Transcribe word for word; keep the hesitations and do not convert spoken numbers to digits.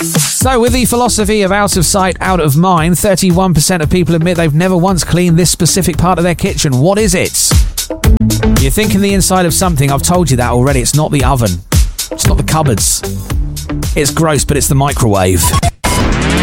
So, with the philosophy of out of sight, out of mind, thirty-one percent of people admit they've never once cleaned this specific part of their kitchen. What is it? You're thinking the inside of something. I've told you that already. It's not the oven. It's not the cupboards. It's gross, but it's the microwave.